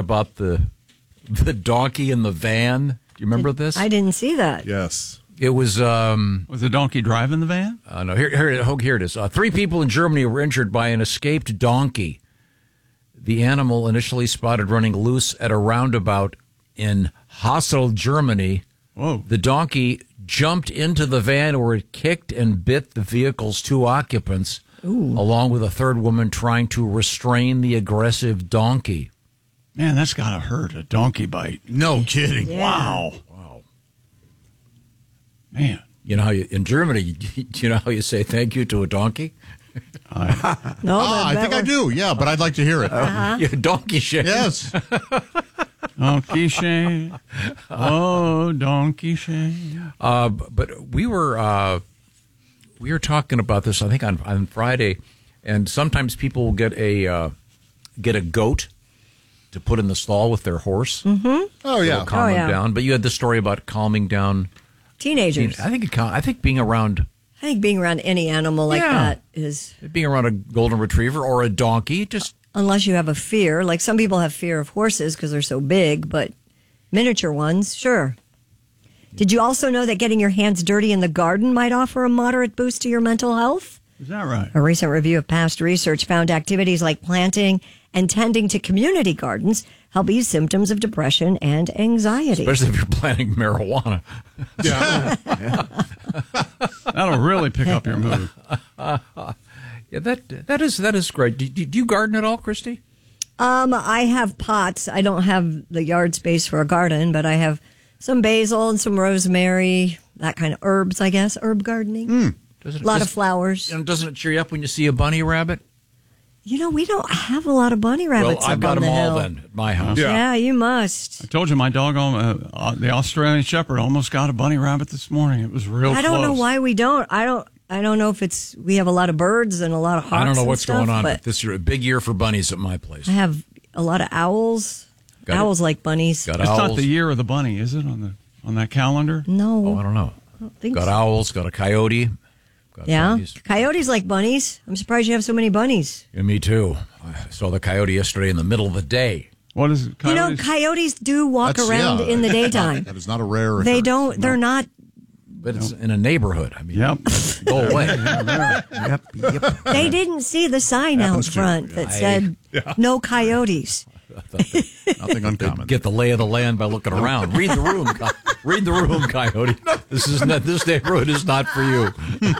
about the donkey in the van. Do you remember this? I didn't see that. Yes. It was... Was the donkey driving the van? no, here it is. 3 people in Germany were injured by an escaped donkey. The animal initially spotted running loose at a roundabout in Hassel, Germany. Whoa. The donkey jumped into the van where it kicked and bit the vehicle's 2 occupants, along with a third woman trying to restrain the aggressive donkey. Man, that's got to hurt, a donkey bite. No kidding. Yeah. Wow. Man. You know how in Germany, you know how you say thank you to a donkey? No, I think I do. Yeah, but I'd like to hear it. Yeah, donkey shit. Yes. Donkey shame. Oh, donkey shame. But we were talking about this, I think, on Friday, and sometimes people will get a goat to put in the stall with their horse. Mm-hmm. Oh, yeah. It'll calm them down. But you had the story about calming down teenagers. I think being around any animal like that is... Being around a golden retriever or a donkey, just... Unless you have a fear. Like some people have fear of horses because they're so big, but miniature ones, sure. Did you also know that getting your hands dirty in the garden might offer a moderate boost to your mental health? Is that right? A recent review of past research found activities like planting and tending to community gardens help ease symptoms of depression and anxiety. Especially if you're planting marijuana. Yeah. That'll really pick up your mood. Yeah, that is great. Do you garden at all, Christy? I have pots. I don't have the yard space for a garden, but I have some basil and some rosemary, that kind of herbs, I guess, herb gardening. A lot of flowers. And doesn't it cheer you up when you see a bunny rabbit? You know, we don't have a lot of bunny rabbits Well, I've got up on them the all hill. then at my house. Yeah, you must. I told you my dog, the Australian Shepherd, almost got a bunny rabbit this morning. It was real close. I don't know why we don't. I don't know if it's we have a lot of birds and a lot of hawks. I don't know and what's stuff, going on, but this year a big year for bunnies at my place. I have a lot of owls. Owls like bunnies. Got It's owls. not the year of the bunny, is it, on that calendar? No. Oh, I don't know. I don't think Got so. owls. Got a coyote. Got Yeah, bunnies. coyotes like bunnies. I'm surprised you have so many bunnies. Yeah, me too. I saw the coyote yesterday in the middle of the day. What is it? You know, coyotes do walk around in the daytime. That is not a rare They occurrence. don't. They're not. But it's in a neighborhood. I mean, Yep. go away. Yep. They didn't see the sign out front that said "No coyotes." Nothing uncommon. Get the lay of the land by looking around. Read the room. Read the room, coyote. This neighborhood is not for you.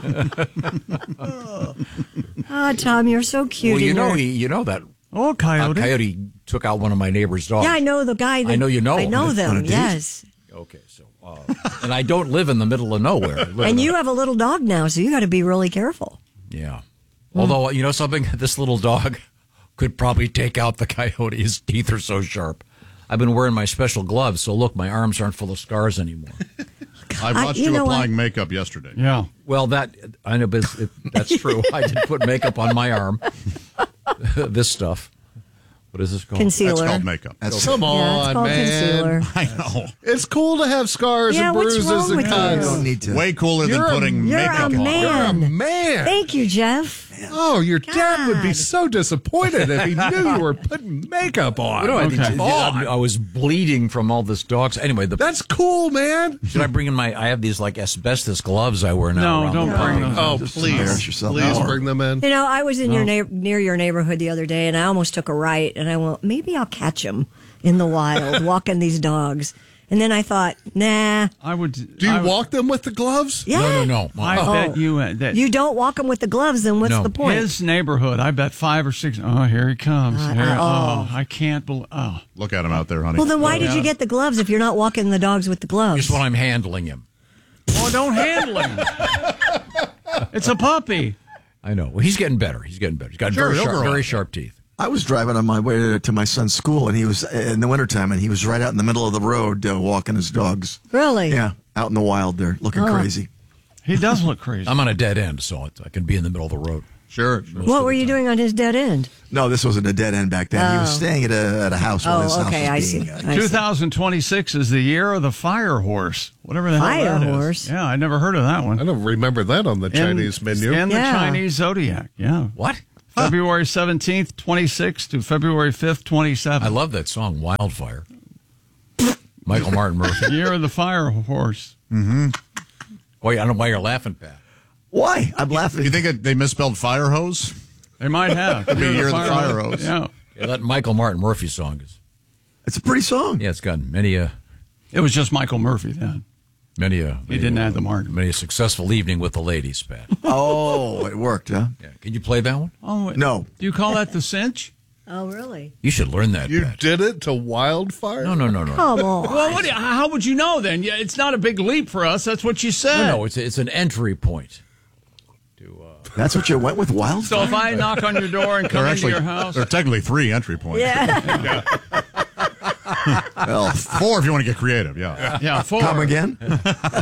Ah, Tom, you're so cute. Well, in your- you know that. Oh, coyote. Coyote took out one of my neighbor's dogs. Yeah, I know the guy. That, I know you know I him. know On a them. date? Yes. Okay, so and I don't live in the middle of nowhere. I live And in you have a little dog now, so you got to be really careful. Yeah. Although, you know something? This little dog could probably take out the coyote. His teeth are so sharp. I've been wearing my special gloves, so look, my arms aren't full of scars anymore. I watched you you know applying makeup yesterday. Yeah. Well, I know, but that's true. I did put makeup on my arm. This stuff. What is this called? Concealer. That's called makeup. That's Come Yeah, it's on, called man. concealer. I know. It's cool to have scars Yeah, and what's bruises wrong and with cuts. you? don't need to. Way cooler than You're a- putting you're makeup a on. man. You're a man. Thank you, Jeff. Oh, your dad would be God. so disappointed if he knew you were putting makeup on. I was bleeding from all this dogs. Anyway, That's cool, man. should I bring in I have these like asbestos gloves I wear now. No, around don't the bring party. those. Oh, Just please. embarrass yourself. Please No. bring them in. You know, I was in near your neighborhood the other day, and I almost took a right, and I went, maybe I'll catch him in the wild, walking these dogs. And then I thought, nah. I would. Do you walk them with the gloves? Yeah. No. I bet you that You don't walk them with the gloves, then what's No. the point? his neighborhood. I bet 5 or 6. Oh, here he comes. oh. I can't believe. Oh, Look at him out there, honey. Well, then why did you get the gloves if you're not walking the dogs with the gloves? Just when I'm handling him. oh, don't handle him. It's a puppy. I know. Well, he's getting better. He's got Sure, he'll grow very up. sharp teeth. I was driving on my way to my son's school, and he was in the wintertime, and he was right out in the middle of the road walking his dogs. Really? Yeah, out in the wild there, looking crazy. He does look crazy. I'm on a dead end, so I can be in the middle of the road. Sure. What were you doing on his dead end? No, this wasn't a dead end back then. He was staying at a house while his house okay, I was see. being... I see. 2026 is the year of the fire horse. Whatever the hell Fire that is. horse? Yeah, I never heard of that one. I don't remember that on the Chinese menu. In the Yeah. Chinese zodiac. Yeah. What? February 17th, 26th to February 5th, 27th. I love that song, Wildfire. Michael Martin Murphey. Year of the Fire Horse. Boy, I don't know why you're laughing, Pat. Why? I'm laughing. You think they misspelled fire hose? They might have. Year of the Fire Hose. Yeah. Yeah, that Michael Martin Murphey song is. It's a pretty song. Yeah, it's got many It was just Michael Murphy then. He didn't add the Martin. Many a successful evening with the ladies, Pat. Oh, it worked, huh? Yeah. Can you play that one? Oh, No. Do you call that the cinch? Oh, really? You should learn that, You Pat. did it to Wildfire? No. Come on. Well, how would you know then? Yeah, it's not a big leap for us. That's what you said. No, it's an entry point. That's what you went with, Wildfire? So if I knock on your door and come into your house, There are technically 3 entry points. Yeah. Well, 4 if you want to get creative, yeah. yeah, 4. come again? So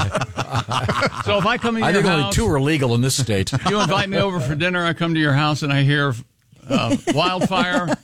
if I come in I your think house, only 2 are legal in this state. you invite me over for dinner. I come to your house and I hear Wildfire.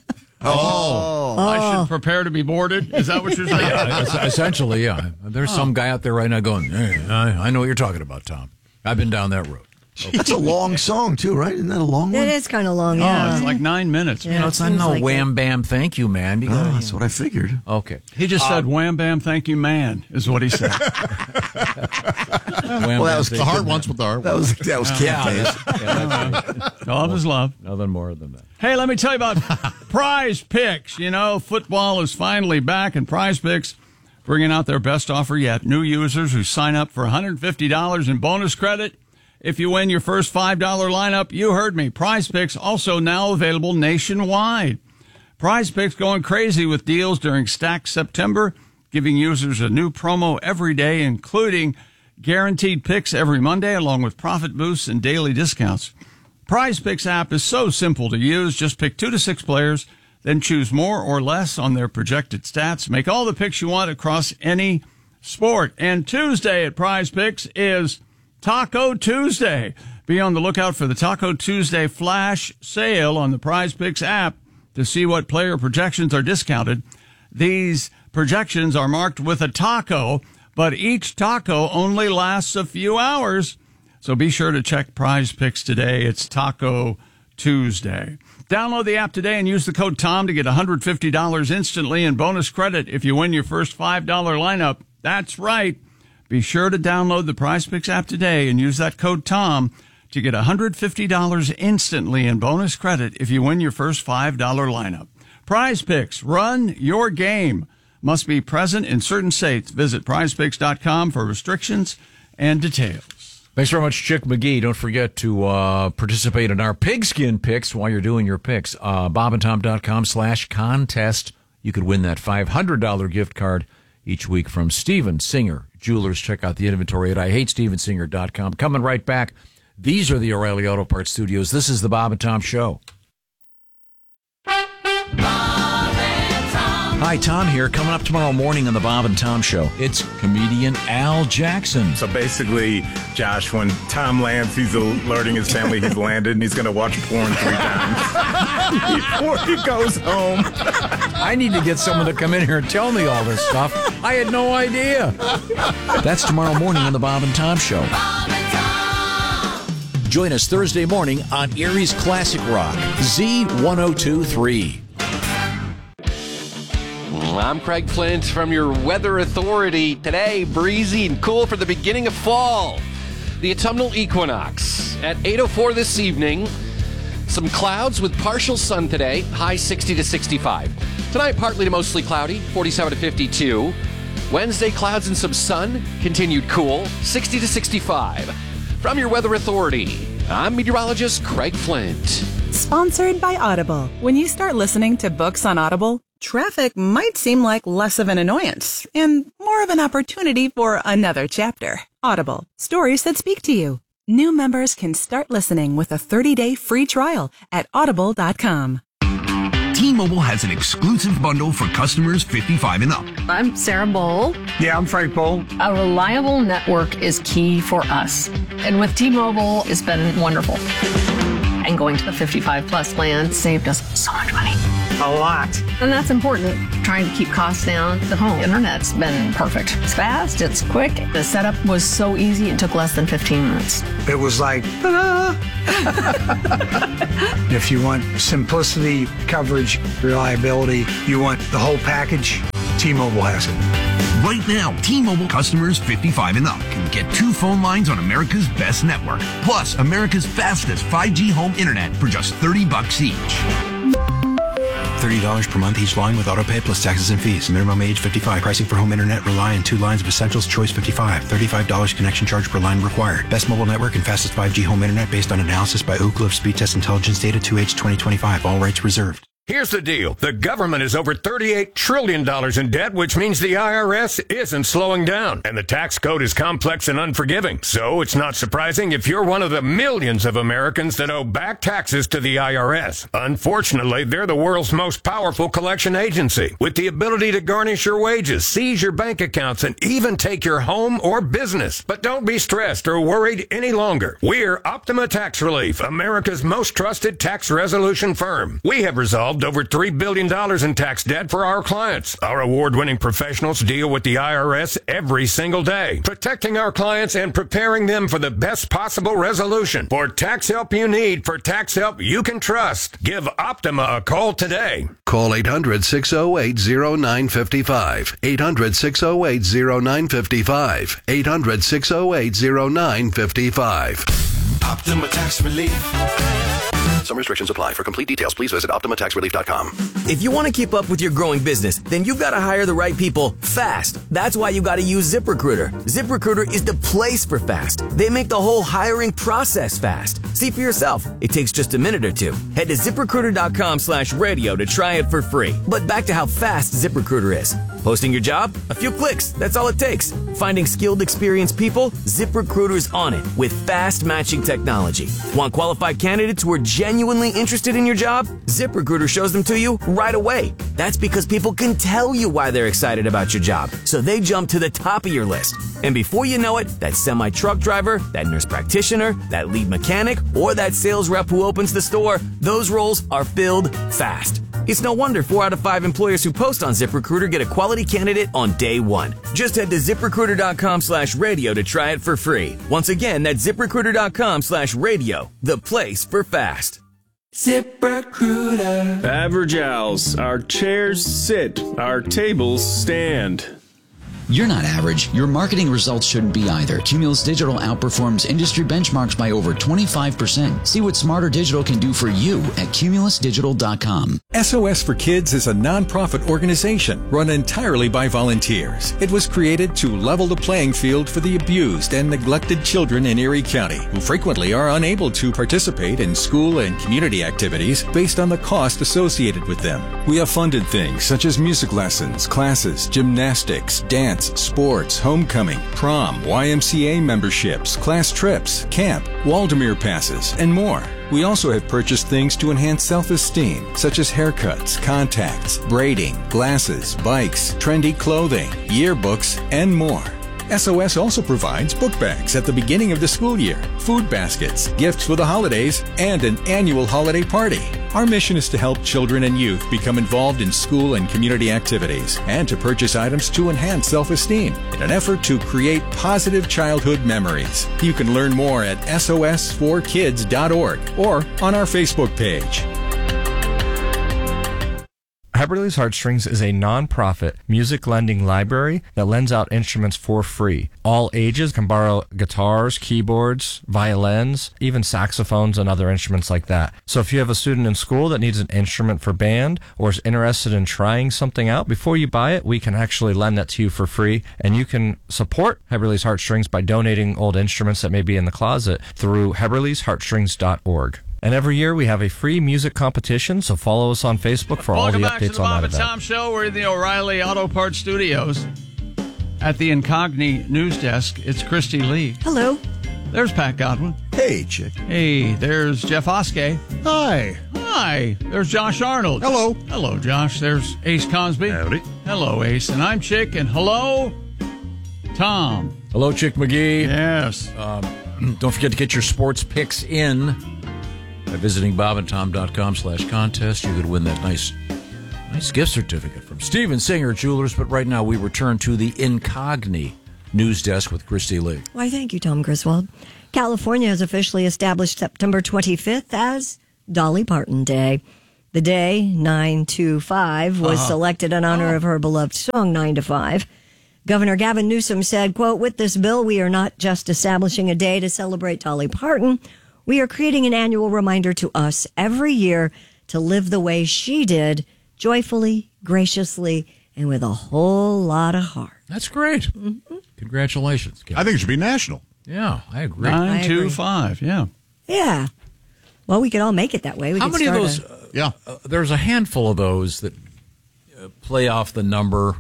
I should prepare to be boarded. Is that what you're saying? Essentially, yeah. There's some guy out there right now going, hey, I know what you're talking about, Tom. I've been down that road. That's a long song, too, right? Isn't that a long one? It is kind of long, Oh, yeah. it's like 9 minutes. Yeah. You know, it's not seems no like wham, bam, thank you, man. You Oh, gotta, that's what I figured. Okay. He just said, wham, bam, thank you, man, is what he said. Wham, Well, that bam, was The thank heart you, wants with the heart. That was Camp Days. Love is love. Nothing more than that. Hey, let me tell you about Prize Picks. You know, football is finally back, and Prize Picks bringing out their best offer yet. New users who sign up for $150 in bonus credit if you win your first $5 lineup. You heard me. Prize Picks also now available nationwide. Prize Picks going crazy with deals during Stack September, giving users a new promo every day, including guaranteed picks every Monday, along with profit boosts and daily discounts. Prize Picks app is so simple to use. Just pick 2 to 6 players, then choose more or less on their projected stats. Make all the picks you want across any sport. And Tuesday at Prize Picks is Taco Tuesday. Be on the lookout for the Taco Tuesday flash sale on the Prize Picks app to see what player projections are discounted. These projections are marked with a taco, but each taco only lasts a few hours. So be sure to check Prize Picks today. It's Taco Tuesday. Download the app today and use the code TOM to get $150 instantly in bonus credit if you win your first $5 lineup. That's right. Be sure to download the Prize Picks app today and use that code TOM to get $150 instantly in bonus credit if you win your first $5 lineup. Prize Picks, run your game. Must be present in certain states. Visit prizepicks.com for restrictions and details. Thanks very much, Chick McGee. Don't forget to participate in our pigskin picks while you're doing your picks. bobandtom.com/contest. You could win that $500 gift card each week from Steven Singer Jewelers. Check out the inventory at IHateStevenSinger.com. Coming right back. These are the O'Reilly Auto Parts Studios. This is the Bob and Tom Show. Hi, Tom here. Coming up tomorrow morning on the Bob and Tom Show, it's comedian Al Jackson. So basically, Josh, when Tom lands, he's alerting his family he's landed, and he's going to watch porn 3 times before he goes home. I need to get someone to come in here and tell me all this stuff. I had no idea. That's tomorrow morning on the Bob and Tom Show. Join us Thursday morning on Erie's Classic Rock, Z1023. I'm Craig Flint from your Weather Authority. Today, breezy and cool for the beginning of fall. The autumnal equinox at 8:04 this evening. Some clouds with partial sun today, high 60 to 65. Tonight, partly to mostly cloudy, 47 to 52. Wednesday, clouds and some sun, continued cool, 60 to 65. From your Weather Authority, I'm meteorologist Craig Flint. Sponsored by Audible. When you start listening to books on Audible, traffic might seem like less of an annoyance and more of an opportunity for another chapter. Audible. Stories that speak to you. New members can start listening with a 30-day free trial at audible.com. T-Mobile has an exclusive bundle for customers 55 and up. I'm Sarah Bowl. Yeah, I'm Frank Bowl. A reliable network is key for us. And with T-Mobile, it's been wonderful. And going to the 55 plus plan saved us so much money. a lot. And that's important. Trying to keep costs down. The home internet's been perfect. It's fast, it's quick. The setup was so easy, it took less than 15 minutes. It was like, ta-da! If you want simplicity, coverage, reliability, you want the whole package, T-Mobile has it. Right now, T-Mobile customers 55 and up can get 2 phone lines on America's best network, plus America's fastest 5G home internet for just $30 each. $30 per month each line with autopay plus taxes and fees. Minimum age 55. Pricing for home internet rely on 2 lines of Essentials Choice 55. $35 connection charge per line required. Best mobile network and fastest 5G home internet based on analysis by Ookla of Speed Test Intelligence data 2H 2025. All rights reserved. Here's the deal. The government is over $38 trillion in debt, which means the IRS isn't slowing down. And the tax code is complex and unforgiving. So it's not surprising if you're one of the millions of Americans that owe back taxes to the IRS. Unfortunately, they're the world's most powerful collection agency, with the ability to garnish your wages, seize your bank accounts, and even take your home or business. But don't be stressed or worried any longer. We're Optima Tax Relief, America's most trusted tax resolution firm. We have resolved over $3 billion in tax debt for our clients. Our award-winning professionals deal with the IRS every single day, protecting our clients and preparing them for the best possible resolution. For tax help you need, for tax help you can trust, give Optima a call today. Call 800-608-0955. 800-608-0955. 800-608-0955. Optima Tax Relief. Some restrictions apply. For complete details, please visit OptimaTaxRelief.com. If you want to keep up with your growing business, then you've got to hire the right people fast. That's why you got to use ZipRecruiter. ZipRecruiter is the place for fast. They make the whole hiring process fast. See for yourself. It takes just a minute or two. Head to ZipRecruiter.com/radio to try it for free. But back to how fast ZipRecruiter is. Posting your job? A few clicks. That's all it takes. Finding skilled, experienced people? ZipRecruiter's on it with fast matching technology. Want qualified candidates who are genuinely interested in your job? ZipRecruiter shows them to you right away. That's because people can tell you why they're excited about your job, so they jump to the top of your list. And before you know it, that semi-truck driver, that nurse practitioner, that lead mechanic, or that sales rep who opens the store, those roles are filled fast. It's no wonder 4 out of 5 employers who post on ZipRecruiter get a quality candidate on day one. Just head to ZipRecruiter.com/radio to try it for free. Once again, that's ZipRecruiter.com/radio, the place for fast. ZipRecruiter. Average Owls. Our chairs sit. Our tables stand. You're not average. Your marketing results shouldn't be either. Cumulus Digital outperforms industry benchmarks by over 25%. See what Smarter Digital can do for you at cumulusdigital.com. SOS for Kids is a nonprofit organization run entirely by volunteers. It was created to level the playing field for the abused and neglected children in Erie County, who frequently are unable to participate in school and community activities based on the cost associated with them. We have funded things such as music lessons, classes, gymnastics, dance, sports, homecoming, prom, YMCA memberships, class trips, camp, Waldemere passes, and more. We also have purchased things to enhance self-esteem, such as haircuts, contacts, braiding, glasses, bikes, trendy clothing, yearbooks, and more. SOS also provides book bags at the beginning of the school year, food baskets, gifts for the holidays, and an annual holiday party. Our mission is to help children and youth become involved in school and community activities and to purchase items to enhance self-esteem in an effort to create positive childhood memories. You can learn more at sos4kids.org or on our Facebook page. Heberly's Heartstrings is a non-profit music lending library that lends out instruments for free. All ages can borrow guitars, keyboards, violins, even saxophones and other instruments like that. So if you have a student in school that needs an instrument for band or is interested in trying something out, before you buy it, we can actually lend that to you for free. And you can support Heberly's Heartstrings by donating old instruments that may be in the closet through heberlysheartstrings.org. And every year we have a free music competition, so follow us on Facebook for all the updates on that event. Welcome back to the Bob and Tom Show. We're in the O'Reilly Auto Parts Studios. At the Incogni news desk, it's Christy Lee. Hello. There's Pat Godwin. Hey, Chick. Hey, there's Jeff Oskey. Hi. Hi. There's Josh Arnold. Hello. Hello, Josh. There's Ace Cosby. Howdy. Hello, Ace. And I'm Chick. And hello, Tom. Hello, Chick McGee. Yes. Don't forget to get your sports picks in by visiting bobandtom.com/contest. You could win that nice Nice gift certificate from Steven Singer Jewelers. But right now we return to the Incogni news desk with Christy Lee. Why, thank you, Tom Griswold. California has officially established September 25th as Dolly Parton Day. The day, 9-5, was selected in honor of her beloved song, 9 to 5. Governor Gavin Newsom said, quote, with this bill, we are not just establishing a day to celebrate Dolly Parton. We are creating an annual reminder to us every year to live the way she did, joyfully, graciously, and with a whole lot of heart. That's great. Mm-hmm. Congratulations, Kevin. I think it should be national. Yeah, I agree. 9-5, yeah. Yeah. Well, we could all make it that way. How many of those? There's a handful of those that play off the number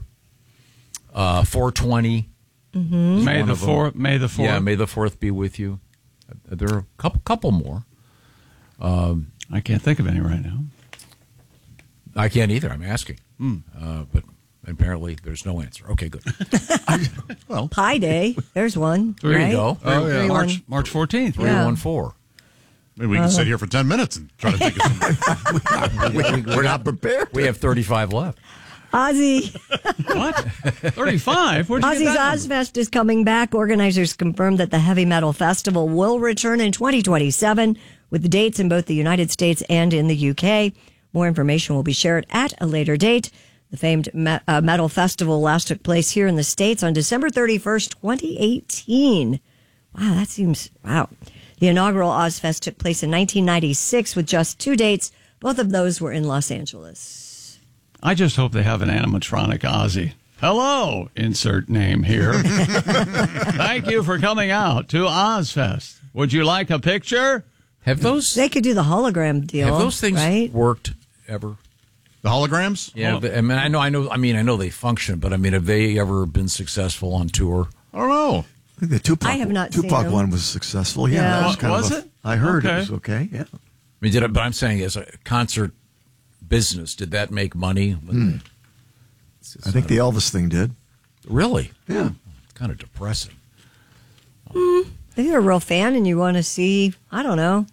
420. Mm-hmm. May the 4th. Yeah, May the 4th be with you. There are a couple more. I can't think of any right now. I can't either. I'm asking. But apparently there's no answer. Okay, good. Well, Pi Day. There's one. There right? you go. Oh, yeah. March 14th. 314. Maybe we can sit here for 10 minutes and try to think of something. We're not prepared. We have 35 left. Ozzy. What? 35? Where'd you Ozzy's get that Ozfest is coming back. Organizers confirmed that the Heavy Metal Festival will return in 2027 with the dates in both the United States and in the UK. More information will be shared at a later date. The famed Metal Festival last took place here in the States on December 31st, 2018. Wow, that seems, wow. The inaugural Ozfest took place in 1996 with just 2 dates. Both of those were in Los Angeles. I just hope they have an animatronic Ozzy. Hello, insert name here. Thank you for coming out to Ozfest. Would you like a picture? Have those? They could do the hologram deal. Have those things right? worked ever? The holograms? Yeah, I mean, I know they function, but I mean, have they ever been successful on tour? I don't know. I think the Tupac, I have not seen Tupac them. one was successful. Yeah, Yeah. that was kind Was of it? I heard Okay. it was okay. Yeah. I mean, but I'm saying as a concert business, did that make money? I think the Elvis thing did. Really? Yeah. It's kind of depressing. If you're a real fan and you want to see, I don't know.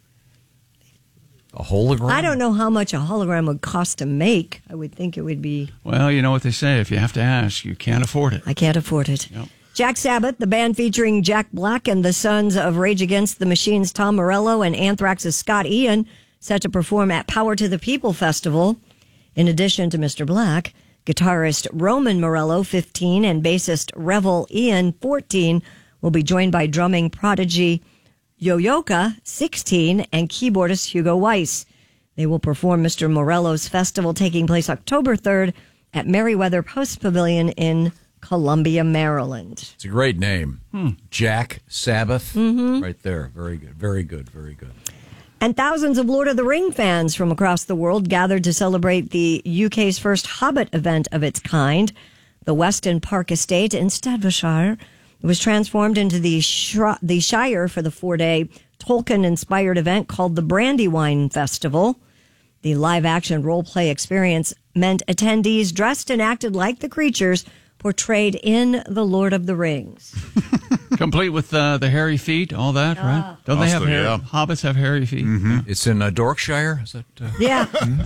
A hologram? I don't know how much a hologram would cost to make. I would think it would be. Well, you know what they say. If you have to ask, you can't afford it. I can't afford it. Yep. Jack Sabbath, the band featuring Jack Black and the sons of Rage Against the Machine's Tom Morello and Anthrax's Scott Ian, set to perform at Power to the People Festival. In addition to Mr. Black, guitarist Roman Morello, 15, and bassist Revel Ian, 14, will be joined by drumming prodigy Yoyoka, 16, and keyboardist Hugo Weiss. They will perform Mr. Morello's festival taking place October 3rd at Merriweather Post Pavilion in Columbia, Maryland. It's a great name. Jack Sabbath. Mm-hmm. Right there. Very good. Very good. Very good. And thousands of Lord of the Ring fans from across the world gathered to celebrate the UK's first Hobbit event of its kind. The Weston Park Estate in Staffordshire was transformed into the Shire for the 4-day Tolkien-inspired event called the Brandywine Festival. The live-action role-play experience meant attendees dressed and acted like the creatures portrayed in The Lord of the Rings. Complete with the hairy feet, all that, right? Don't they have Also, hair? yeah. Hobbits have hairy feet. Mm-hmm. It's in Dorkshire. Is that? Yeah.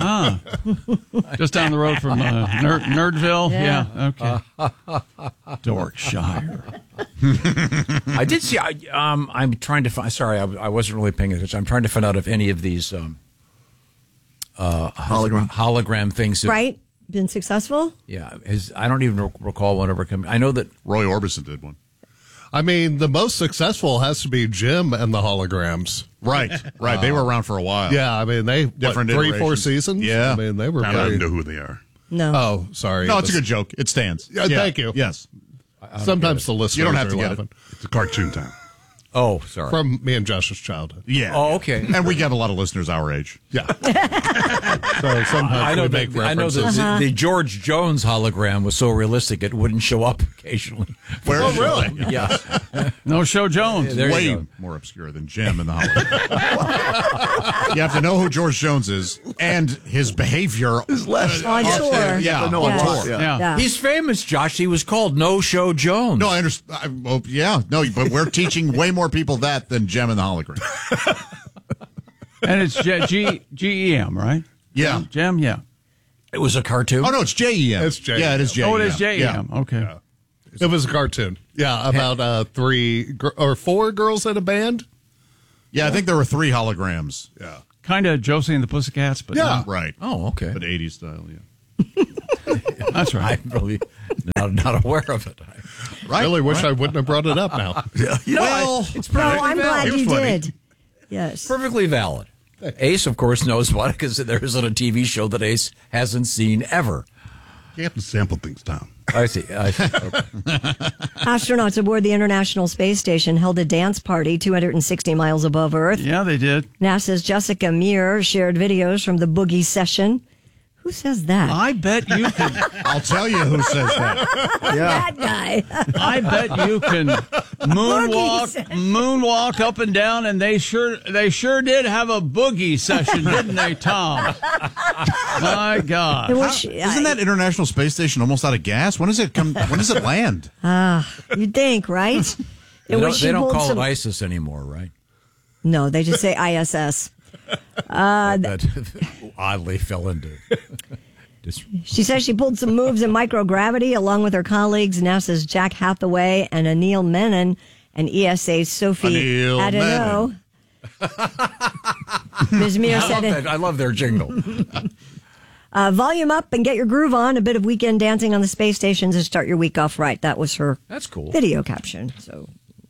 Just down the road from Nerdville. Yeah. Okay. Dorkshire. I did see. I'm trying to find. Sorry, I wasn't really paying attention. I'm trying to find out if any of these hologram things. Right? Been successful? Yeah. I don't even recall one ever coming. I know that Roy Orbison did one. I mean, the most successful has to be Jim and the holograms. Right. They were around for a while. Yeah, I mean, they, Different 3-4 iterations. seasons? Yeah. I mean, they were I don't very... know who they are. No. Oh, sorry. No, it's a good joke. It stands. Yeah, thank you. Yes. Sometimes the listeners You don't have to are get laughing. it. It's a cartoon time. Oh, sorry. From me and Josh's childhood. Yeah. Oh, okay. And we have a lot of listeners our age. Yeah. So sometimes I know we make references. the George Jones hologram was so realistic it wouldn't show up occasionally. Where? Oh, really? Yeah. No Show Jones. There you Way go. more obscure than Jim and the hologram. You have to know who George Jones is and his behavior. His left. On tour. Yeah. No, Yeah. on tour. Yeah. Yeah. He's famous, Josh. He was called No Show Jones. No, I understand. Well, yeah. No, but we're teaching way more people that than Gem and the hologram. And it's GEM, right? Yeah. Gem, yeah. It was a cartoon? Oh, no, it's JEM. It's JEM. Yeah, it is JEM. Oh, it is JEM. Yeah. Okay. Yeah. It was a cartoon. Yeah, about 4 girls in a band. Yeah, I think there were 3 holograms. Yeah. Kind of Josie and the Pussycats, but Yeah. Right. Oh, okay. But 80s style, yeah. that's right. I'm really not aware of it. I really wish I wouldn't have brought it up now. It's No, perfectly I'm glad valid. you funny. did. Yes. Perfectly valid. Ace, of course, knows about it because there isn't a TV show that Ace hasn't seen ever. You have to sample things, Tom. I see. Okay. Astronauts aboard the International Space Station held a dance party 260 miles above Earth. Yeah, they did. NASA's Jessica Meir shared videos from the boogie session. Who says that? I bet you can. I'll tell you who says that. That guy. I bet you can moonwalk up and down, and they sure did have a boogie session, didn't they, Tom? My God. Isn't that International Space Station almost out of gas? When does it come? When does it land? You'd think, right? They don't call some... it ISIS anymore, right? No, they just say ISS. That oddly fell into. She says she pulled some moves in microgravity along with her colleagues, NASA's Jack Hathaway and Anil Menon, and ESA's Sophie Adeno. Ms. Meir said, I love their jingle. volume up and get your groove on. A bit of weekend dancing on the space station to start your week off right. That was her That's cool. video caption. So,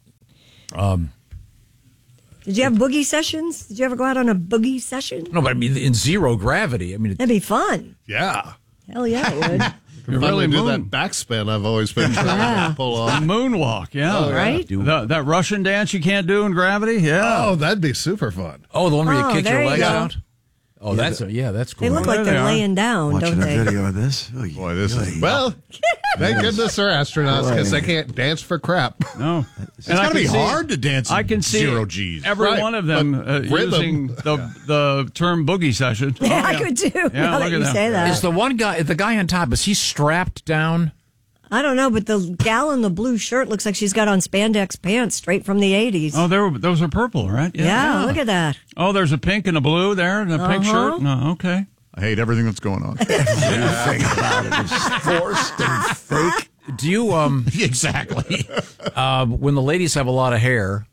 did you have boogie sessions? Did you ever go out on a boogie session? No, but I mean, in zero gravity. I mean, That'd be fun. Yeah. Hell yeah, it would. You really do that backspin I've always been trying to pull off. Moonwalk, yeah. Oh, right? That Russian dance you can't do in gravity, yeah. Oh, that'd be super fun. Oh, the one where you kick there your you legs go. out? Oh, that's that's cool. They look like they're laying down, Watching don't a they? video of this. Boy, this is Well, thank goodness they're astronauts because they can't dance for crap. No. It's got to be hard to dance in I can see 0 G's. every Right, one of them but rhythm. using the term boogie session. Yeah, I could too. Now that look at you them. say that. Is the guy on top, is he strapped down? I don't know, but the gal in the blue shirt looks like she's got on spandex pants straight from the 80s. Oh, those are purple, right? Yeah, look at that. Oh, there's a pink and a blue there, and a pink shirt. No, okay. I hate everything that's going on. Everything about it is forced and fake. Do you Exactly. when the ladies have a lot of hair?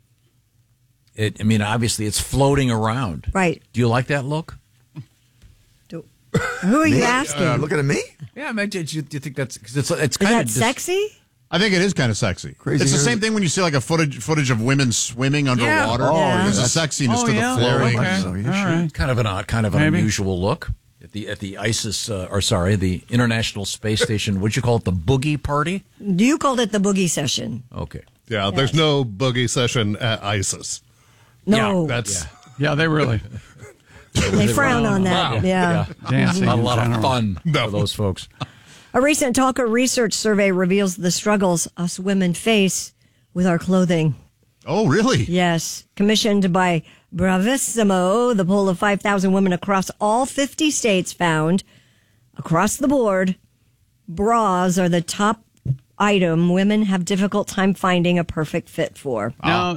Obviously it's floating around. Right. Do you like that look? Who are you asking? Looking at me? Yeah, do you think that's because it's Is kind that of sexy? I think it is kind of sexy. Crazy It's the hair. same thing when you see like a footage of women swimming underwater. Yeah. There's a sexiness to the yeah. flowing. Okay. So, All yeah, sure. right. kind of an Maybe. unusual look at the ISIS the International Space Station. Would you call it the boogie party? You called it the boogie session. Okay. Yeah, there's no boogie session at ISIS. No. That's Yeah, they really. They frown on that. Wow. Yeah. Dancing Not a in lot of general. fun for those folks. A recent Talker research survey reveals the struggles us women face with our clothing. Oh, really? Yes. Commissioned by Bravissimo, the poll of 5,000 women across all 50 states found, across the board, bras are the top item women have difficult time finding a perfect fit for. Now,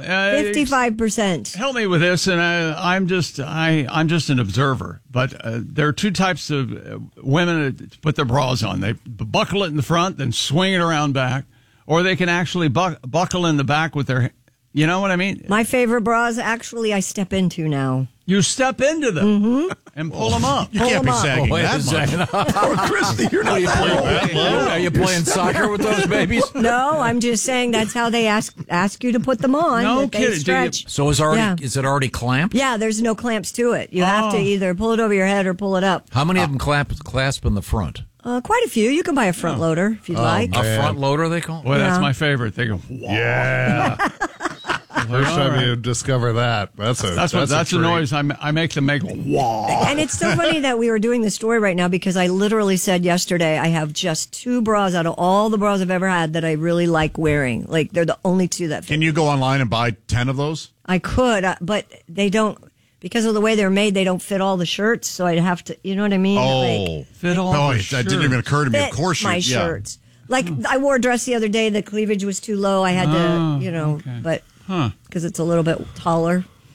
55%. help me with this, and I'm just an observer. But there are two types of women that put their bras on. They buckle it in the front, then swing it around back, or they can actually buckle in the back with their. You know what I mean? My favorite bras, actually, I step into now. You step into them and pull them up. You can't be sagging Wait a that second. much. Oh, Christy, you're not Are you playing soccer with those babies? No, I'm just saying that's how they ask you to put them on. No that they kidding. Stretch. So is it already clamped? Yeah, there's no clamps to it. You have to either pull it over your head or pull it up. How many of them clasp in the front? Quite a few. You can buy a front loader if you'd like. A front loader, they call it? Boy, that's Yeah. my favorite. They go, wow. yeah. First time you discover that. That's the treat. noise I make them make. Wow. And it's so funny that we were doing the story right now because I literally said yesterday I have just 2 bras out of all the bras I've ever had that I really like wearing. Like they're the only 2 that fit. Can you go online and buy 10 of those? I could, but they don't. Because of the way they're made, they don't fit all the shirts, so I'd have to. You know what I mean? Like, Fit all the that didn't even occur to me. Of fit course, my shirts. Like I wore a dress the other day. The cleavage was too low. I had to, but because it's a little bit taller.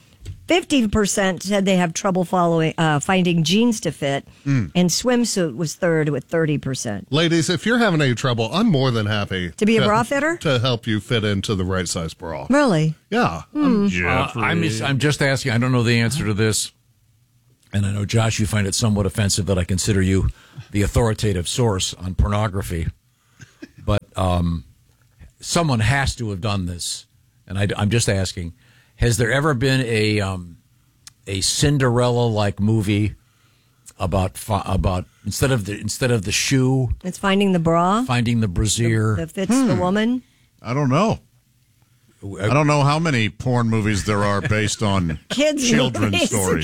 50% said they have trouble finding jeans to fit, and swimsuit was third with 30%. Ladies, if you're having any trouble, I'm more than happy To be a bra fitter? to help you fit into the right size bra. Really? Yeah. Hmm. I'm just asking. I don't know the answer to this. And I know, Josh, you find it somewhat offensive that I consider you the authoritative source on pornography. But someone has to have done this. And I'm just asking, has there ever been a Cinderella-like movie about instead of the shoe, It's finding the bra? finding the brassiere? That fits the woman? I don't know. I don't know how many porn movies there are based on Kids children's movies. stories.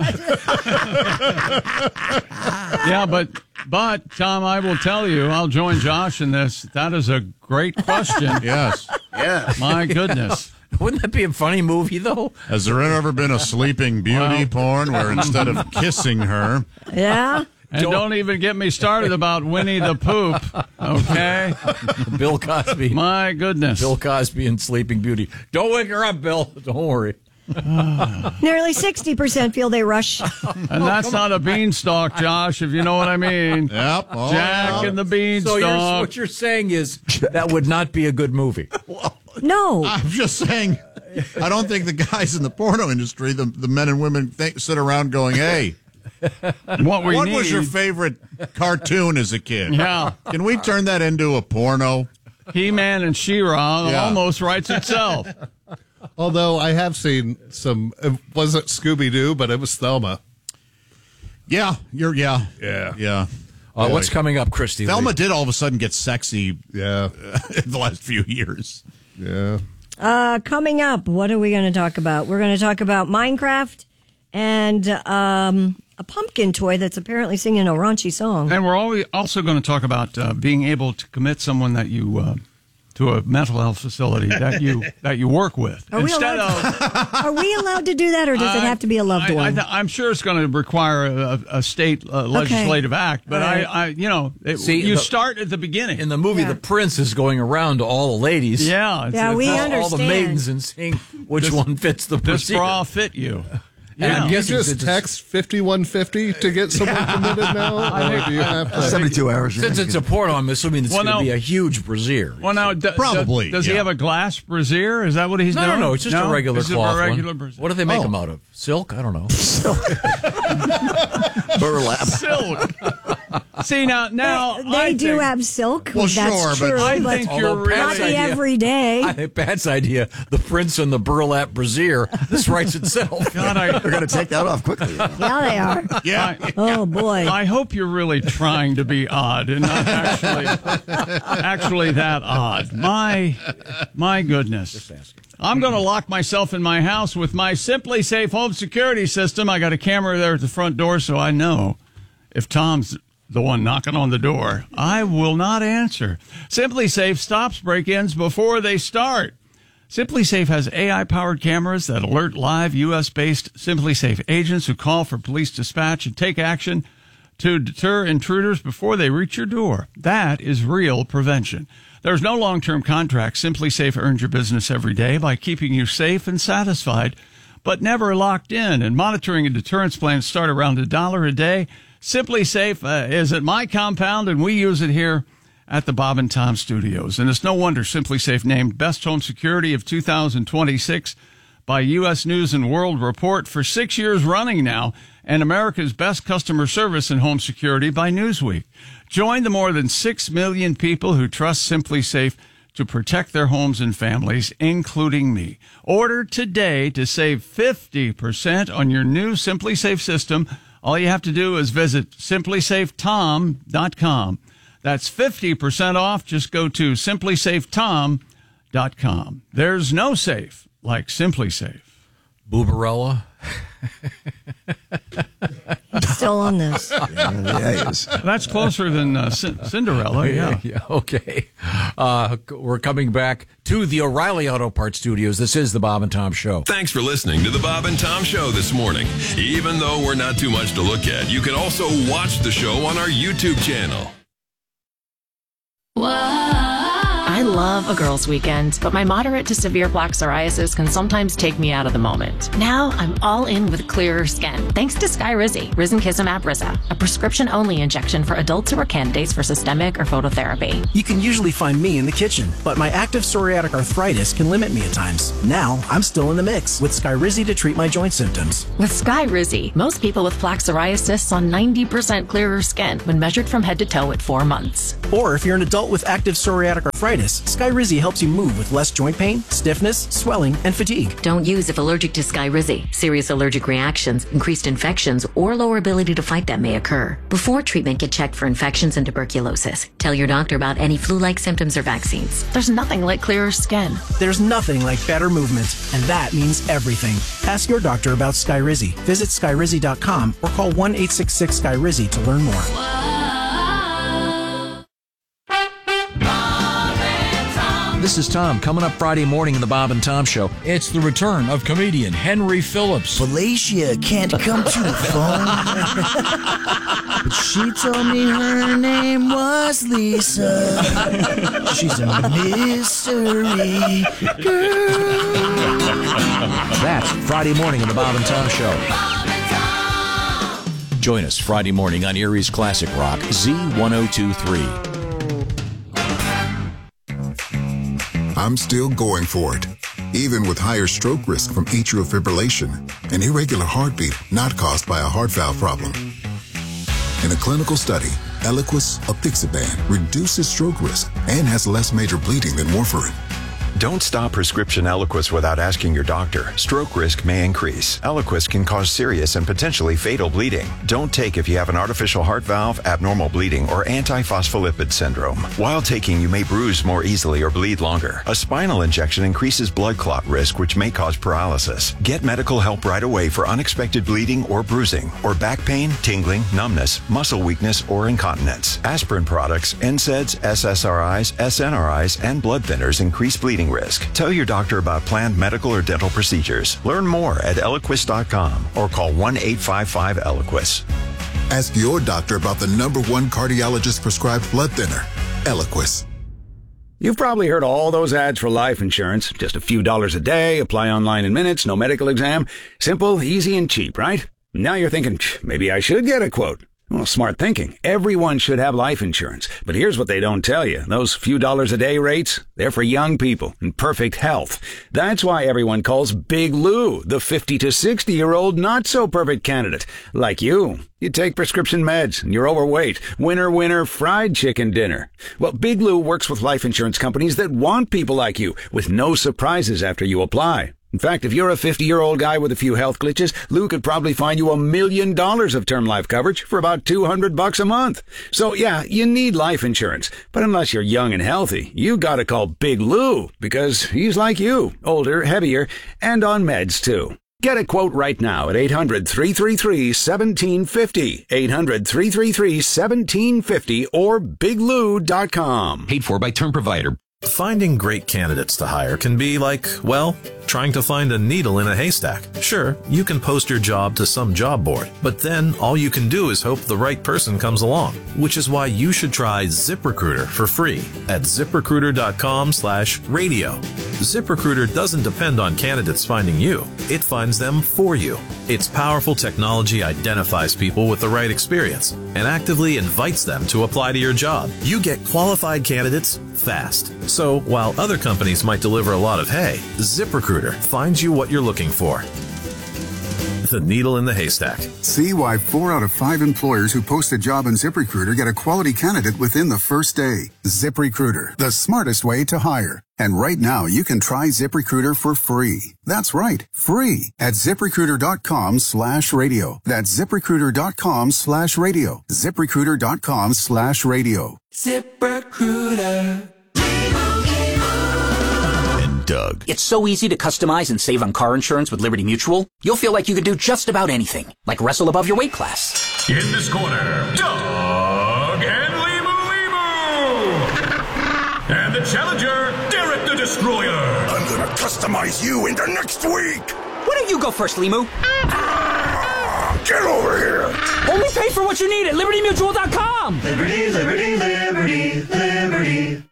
Yeah, but Tom, I will tell you, I'll join Josh in this. That is a great question. Yes. Yeah. My goodness. Wouldn't that be a funny movie, though? Has there ever been a Sleeping Beauty porn where instead of kissing her... Yeah? And don't even get me started about Winnie the Poop, okay? Bill Cosby. My goodness. Bill Cosby and Sleeping Beauty. Don't wake her up, Bill. Don't worry. Nearly 60% feel they rush. And that's not a beanstalk, Josh, if you know what I mean. Yep. Oh, Jack yeah. and the Beanstalk. So what you're saying is that would not be a good movie. No. I'm just saying, I don't think the guys in the porno industry, the men and women, sit around going, hey, what was your favorite cartoon as a kid? Yeah. Can we turn that into a porno? He-Man and She-Ra almost writes itself. Although I have seen some, it wasn't Scooby-Doo, but it was Thelma. Yeah. Yeah. What's coming up, Christy? Thelma did all of a sudden get sexy in the last few years. Yeah. Coming up, what are we going to talk about? We're going to talk about Minecraft and a pumpkin toy that's apparently singing a raunchy song. And we're also going to talk about being able to commit someone that you to a mental health facility that you work with. Are we allowed to do that, or does it have to be a loved one? I'm sure it's going to require a state legislative act, but right. you start at the beginning. In the movie, the prince is going around to all the ladies. Yeah, we understand. All the maidens and seeing which one fits the This brassiere. bra fit you. Yeah. Yeah. You just text 5150 to get someone committed now? Or do you have to 72 hours. Since it's a porno, I'm assuming it's going to be a huge brassiere. Well, now, Probably. Does he have a glass brassiere? Is that what he's doing? No, it's just a regular It's cloth a regular one. brassiere. What do they make them out of? Silk? I don't know. Burlap. Silk. See, now they do have silk. Well, that's sure, true, but I think you're not really the everyday. I think Pat's idea, the prince and the burlap brassiere, this writes itself. God, They're going to take that off quickly. Yeah, they are. Yeah. Oh boy. I hope you're really trying to be odd and not actually that odd. My goodness. I'm going to lock myself in my house with my Simply Safe home security system. I got a camera there at the front door, so I know if Tom's the one knocking on the door, I will not answer. Simply Safe stops break-ins before they start. Simply Safe has AI-powered cameras that alert live U.S.-based Simply Safe agents who call for police dispatch and take action to deter intruders before they reach your door. That is real prevention. There's no long-term contract. Simply Safe earns your business every day by keeping you safe and satisfied, but never locked in. And monitoring and deterrence plans start around $1 a day. Simply Safe is at my compound, and we use it here at the Bob and Tom Studios. And it's no wonder Simply Safe named Best Home Security of 2026 by U.S. News and World Report for 6 years running now, and America's Best Customer Service in Home Security by Newsweek. Join the more than 6 million people who trust Simply Safe to protect their homes and families, including me. Order today to save 50% on your new Simply Safe system. All you have to do is visit simplysafetom.com. That's 50% off. Just go to simplysafetom.com. There's no safe like Simply Safe. Boobarella. Still on this. Yeah, he is. That's closer than Cinderella. Yeah. Okay. We're coming back to the O'Reilly Auto Parts Studios. This is the Bob and Tom Show. Thanks for listening to the Bob and Tom Show this morning. Even though we're not too much to look at, you can also watch the show on our YouTube channel. I love a girls' weekend, but my moderate to severe plaque psoriasis can sometimes take me out of the moment. Now I'm all in with clearer skin, thanks to Skyrizi, Risankizumab Riza, a prescription-only injection for adults who are candidates for systemic or phototherapy. You can usually find me in the kitchen, but my active psoriatic arthritis can limit me at times. Now I'm still in the mix with Skyrizi to treat my joint symptoms. With Skyrizi, most people with plaque psoriasis saw 90% clearer skin when measured from head to toe at 4 months. Or if you're an adult with active psoriatic arthritis, Skyrizi helps you move with less joint pain, stiffness, swelling, and fatigue. Don't use if allergic to Skyrizi. Serious allergic reactions, increased infections, or lower ability to fight them may occur. Before treatment, get checked for infections and tuberculosis. Tell your doctor about any flu-like symptoms or vaccines. There's nothing like clearer skin. There's nothing like better movement, and that means everything. Ask your doctor about Skyrizi. Visit Skyrizi.com or call 1-866-SKYRIZI to learn more. This is Tom. Coming up Friday morning in the Bob and Tom Show, it's the return of comedian Henry Phillips. Felicia can't come to the phone, but she told me her name was Lisa. She's a mystery girl. That's Friday morning in the Bob and Tom Show. Join us Friday morning on Erie's Classic Rock, Z1023. I'm still going for it, even with higher stroke risk from atrial fibrillation, an irregular heartbeat not caused by a heart valve problem. In a clinical study, Eliquis apixaban reduces stroke risk and has less major bleeding than warfarin. Don't stop prescription Eliquis without asking your doctor. Stroke risk may increase. Eliquis can cause serious and potentially fatal bleeding. Don't take if you have an artificial heart valve, abnormal bleeding, or antiphospholipid syndrome. While taking, you may bruise more easily or bleed longer. A spinal injection increases blood clot risk, which may cause paralysis. Get medical help right away for unexpected bleeding or bruising, or back pain, tingling, numbness, muscle weakness, or incontinence. Aspirin products, NSAIDs, SSRIs, SNRIs, and blood thinners increase bleeding risk. Tell your doctor about planned medical or dental procedures. Learn more at Eliquis.com or call 1-855-ELIQUIS. Ask your doctor about the #1 cardiologist prescribed blood thinner, Eliquis. You've probably heard all those ads for life insurance. Just a few dollars a day, apply online in minutes, no medical exam. Simple, easy, and cheap, right? Now you're thinking, maybe I should get a quote. Well, smart thinking. Everyone should have life insurance. But here's what they don't tell you. Those few dollars a day rates, they're for young people in perfect health. That's why everyone calls Big Lou the 50 to 60-year-old not-so-perfect candidate. Like you. You take prescription meds and you're overweight. Winner, fried chicken dinner. Well, Big Lou works with life insurance companies that want people like you with no surprises after you apply. In fact, if you're a 50-year-old guy with a few health glitches, Lou could probably find you $1 million of term life coverage for about $200 a month. So yeah, you need life insurance. But unless you're young and healthy, you gotta call Big Lou because he's like you, older, heavier, and on meds too. Get a quote right now at 800-333-1750, 800-333-1750, or biglou.com. Paid for by Term Provider. Finding great candidates to hire can be like, well, trying to find a needle in a haystack. Sure, you can post your job to some job board, but then all you can do is hope the right person comes along, which is why you should try ZipRecruiter for free at ZipRecruiter.com/radio. ZipRecruiter doesn't depend on candidates finding you. It finds them for you. Its powerful technology identifies people with the right experience and actively invites them to apply to your job. You get qualified candidates fast. So while other companies might deliver a lot of hay, ZipRecruiter finds you what you're looking for. The needle in the haystack. See why 4 out of 5 employers who post a job on ZipRecruiter get a quality candidate within the first day. ZipRecruiter, the smartest way to hire. And right now, you can try ZipRecruiter for free. That's right, free at ZipRecruiter.com/radio. That's ZipRecruiter.com/radio. ZipRecruiter.com/radio. ZipRecruiter. Doug. It's so easy to customize and save on car insurance with Liberty Mutual. You'll feel like you could do just about anything, like wrestle above your weight class. In this corner, Doug and Limu. And the challenger, Derek the Destroyer. I'm gonna customize you into next week. Why don't you go first, Limu? Get over here. Only pay for what you need at LibertyMutual.com. Liberty, liberty, liberty, liberty.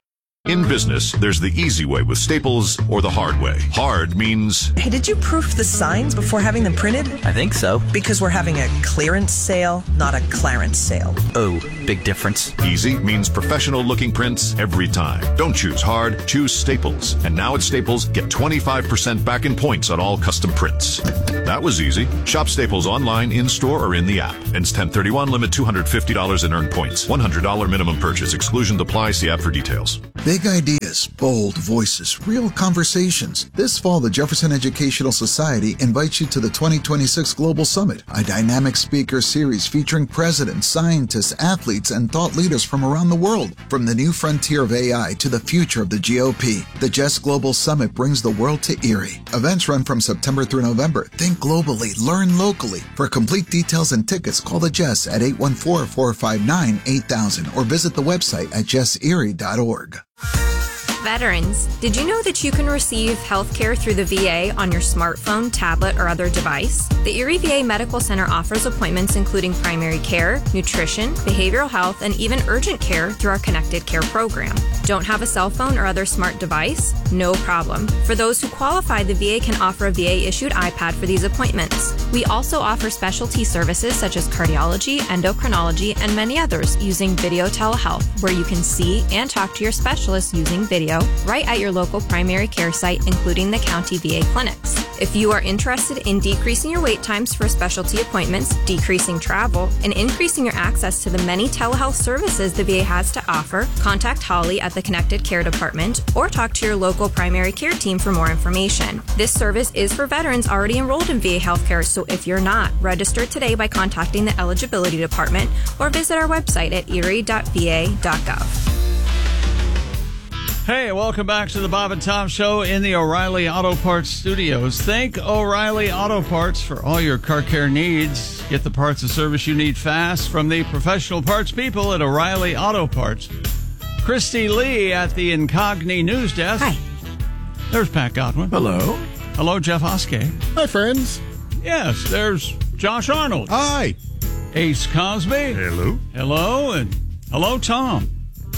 In business, there's the easy way with Staples or the hard way. Hard means... Hey, did you proof the signs before having them printed? I think so. Because we're having a clearance sale, not a Clarence sale. Oh, big difference. Easy means professional-looking prints every time. Don't choose hard, choose Staples. And now at Staples, get 25% back in points on all custom prints. That was easy. Shop Staples online, in-store, or in the app. Ends 10/31, limit $250 in earned points. $100 minimum purchase. Exclusion applies. See app for details. Big ideas, bold voices, real conversations. This fall, the Jefferson Educational Society invites you to the 2026 Global Summit, a dynamic speaker series featuring presidents, scientists, athletes, and thought leaders from around the world. From the new frontier of AI to the future of the GOP, the Jess Global Summit brings the world to Erie. Events run from September through November. Think globally, learn locally. For complete details and tickets, call the Jess at 814-459-8000 or visit the website at jesserie.org. Veterans, did you know that you can receive health care through the VA on your smartphone, tablet, or other device? The Erie VA Medical Center offers appointments including primary care, nutrition, behavioral health, and even urgent care through our Connected Care program. Don't have a cell phone or other smart device? No problem. For those who qualify, the VA can offer a VA-issued iPad for these appointments. We also offer specialty services such as cardiology, endocrinology, and many others using video telehealth, where you can see and talk to your specialists using video right at your local primary care site, including the county VA clinics. If you are interested in decreasing your wait times for specialty appointments, decreasing travel, and increasing your access to the many telehealth services the VA has to offer, contact Holly at the Connected Care Department or talk to your local primary care team for more information. This service is for veterans already enrolled in VA healthcare, so if you're not, register today by contacting the Eligibility Department or visit our website at erie.va.gov. Hey, welcome back to the Bob and Tom Show in the O'Reilly Auto Parts Studios. Thank O'Reilly Auto Parts for all your car care needs. Get the parts and service you need fast from the professional parts people at O'Reilly Auto Parts. Christy Lee at the Incogni News Desk. Hi. There's Pat Godwin. Hello. Hello, Jeff Oskey. Hi, friends. Yes, there's Josh Arnold. Hi. Ace Cosby. Hello. Hello, and hello, Tom.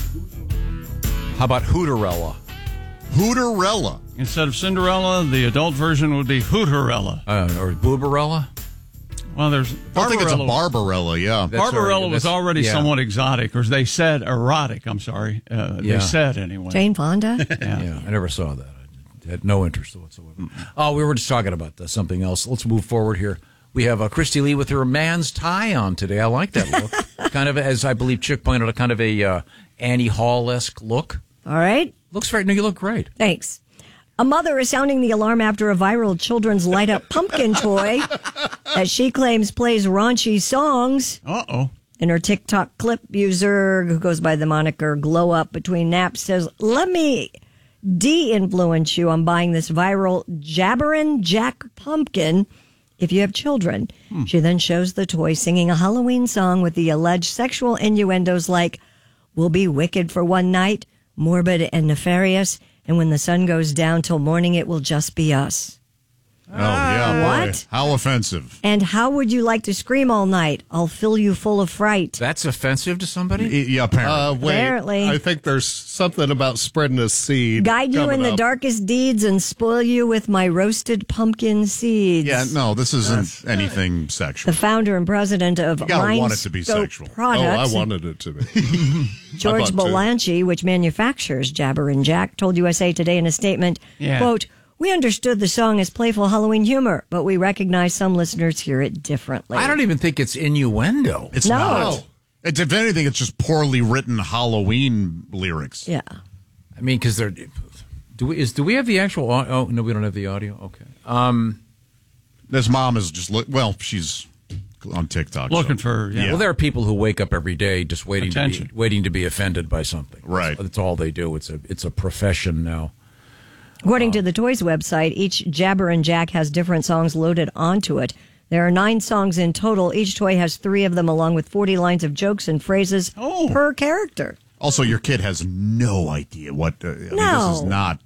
How about Hooterella? Hooterella. Instead of Cinderella, the adult version would be Hooterella. Or Booberella? Well, there's I think it's a Barbarella, yeah. Barbarella was already somewhat exotic, or they said erotic, I'm sorry. They said anyway. Jane Fonda? Yeah, I never saw that. I had no interest whatsoever. Oh, we were just talking about something else. Let's move forward here. We have Christy Lee with her man's tie on today. I like that look. Kind of, as I believe Chick pointed out, kind of a Annie Hall-esque look. All right. Looks great. No, you look great. Thanks. A mother is sounding the alarm after a viral children's light-up pumpkin toy that she claims plays raunchy songs. Uh-oh. In her TikTok clip, user who goes by the moniker Glow Up Between Naps says, "Let me de-influence you on buying this viral Jabberin' Jack pumpkin if you have children." She then shows the toy singing a Halloween song with the alleged sexual innuendos like, "We'll be wicked for one night, morbid and nefarious, and when the sun goes down till morning, it will just be us." Oh, yeah. What? Boy. How offensive. And how would you like to scream all night? I'll fill you full of fright. That's offensive to somebody? Yeah, apparently. Wait, Apparently. I think there's something about spreading a seed. Guide you in coming the up. darkest deeds and spoil you with my roasted pumpkin seeds. Yeah, no, this isn't anything sexual. The founder and president of You gotta want it to be Mindscope sexual. Products, Oh, I wanted it to be. George I thought too. Belanchi, which manufactures Jabberin' Jack, told USA Today in a statement, quote, "We understood the song as playful Halloween humor, but we recognize some listeners hear it differently." I don't even think it's innuendo. It's No. not. It's, if anything, it's just poorly written Halloween lyrics. Yeah. I mean, because they're... Do we have the actual... Oh, no, we don't have the audio? Okay. This mom is just... she's on TikTok. Looking for... Well, there are people who wake up every day just waiting to be offended by something. Right. That's all they do. It's a profession now. According to the Toys website, each Jabberin' Jack has different songs loaded onto it. There are 9 songs in total. Each toy has 3 of them, along with 40 lines of jokes and phrases per character. Also, your kid has no idea what... I mean, this is not...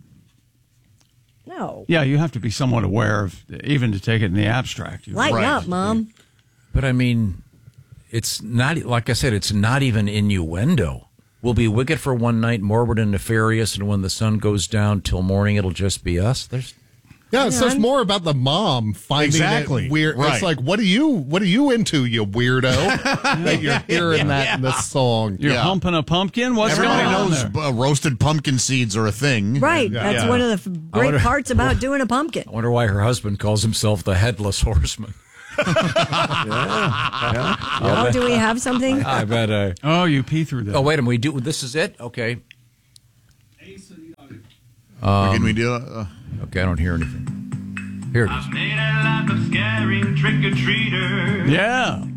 No. Yeah, you have to be somewhat aware of, even to take it in the abstract. Lighten up, Mom. But I mean, it's not, like I said, it's not even innuendo. We'll be wicked for one night, morbid and nefarious, and when the sun goes down till morning, it'll just be us. Yeah, it says more about the mom finding it weird. Right. It's like, what are you into, you weirdo? That you're hearing that in this song. You're humping a pumpkin? What's Everybody going on knows there? Roasted pumpkin seeds are a thing. Right. That's one of the great parts about doing a pumpkin. I wonder why her husband calls himself the Headless Horseman. Oh, do we have something? I bet. Oh, you pee through that. Oh, wait a minute. This is it? Okay. Can we do okay, I don't hear anything. Here it is. Yeah.